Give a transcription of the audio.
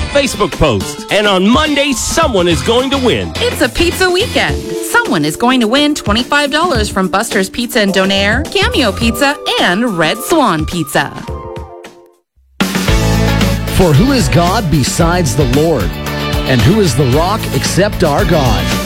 Facebook post. And on Monday, someone is going to win. It's a pizza weekend. Someone is going to win $25 from Buster's Pizza and Donaire, Cameo Pizza, and Red Swan Pizza. For who is God besides the Lord? And who is the rock except our God?